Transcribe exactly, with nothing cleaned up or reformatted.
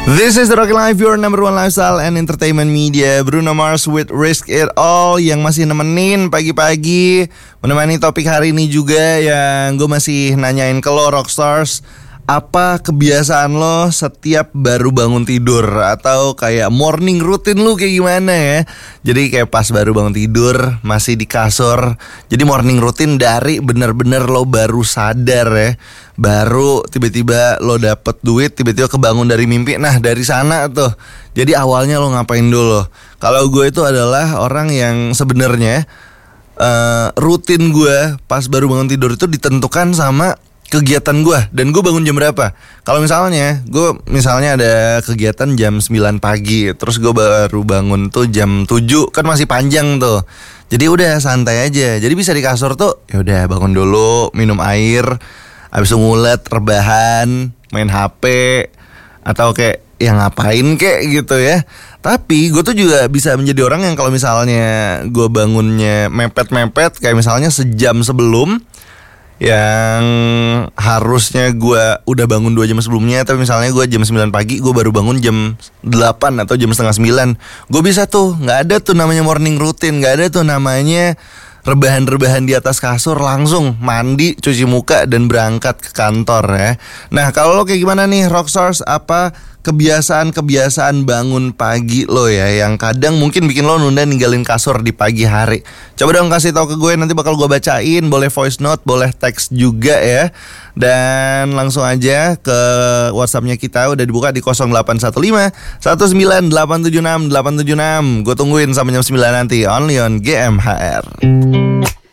This is the Rocky Life, your number one lifestyle and entertainment media. Bruno Mars with Risk It All yang masih nemenin pagi-pagi, menemani topik hari ini juga yang gue masih nanyain ke lo Rockstars. Apa kebiasaan lo setiap baru bangun tidur? Atau kayak morning routine lu kayak gimana ya? Jadi kayak pas baru bangun tidur, masih di kasur. Jadi morning routine dari bener-bener lo baru sadar ya, baru tiba-tiba lo dapet duit, tiba-tiba kebangun dari mimpi. Nah dari sana tuh, jadi awalnya lo ngapain dulu? Kalau gue itu adalah orang yang sebenarnya uh, rutin gue pas baru bangun tidur itu ditentukan sama kegiatan gue dan gue bangun jam berapa. Kalau misalnya gue misalnya ada kegiatan jam sembilan pagi, terus gue baru bangun tuh jam tujuh, kan masih panjang tuh. Jadi udah santai aja. Jadi bisa di kasur tuh ya udah bangun dulu, minum air, habis itu ngulet, rebahan, main H P atau kayak yang ngapain kayak gitu ya. Tapi gue tuh juga bisa menjadi orang yang kalau misalnya gue bangunnya mepet-mepet, kayak misalnya sejam sebelum yang harusnya gue udah bangun dua jam sebelumnya, tapi misalnya gue jam sembilan pagi, gue baru bangun jam delapan atau jam setengah sembilan. Gue bisa tuh, gak ada tuh namanya morning routine, gak ada tuh namanya rebahan-rebahan di atas kasur, langsung mandi, cuci muka, dan berangkat ke kantor ya. Nah kalau lo kayak gimana nih Rockstars, apa kebiasaan-kebiasaan bangun pagi lo ya yang kadang mungkin bikin lo nunda ninggalin kasur di pagi hari? Coba dong kasih tahu ke gue, nanti bakal gue bacain. Boleh voice note, boleh teks juga ya. Dan langsung aja ke WhatsAppnya kita udah dibuka di nol delapan satu lima satu sembilan delapan tujuh enam delapan tujuh enam. Gue tungguin sampai jam sembilan nanti, only on G M H R.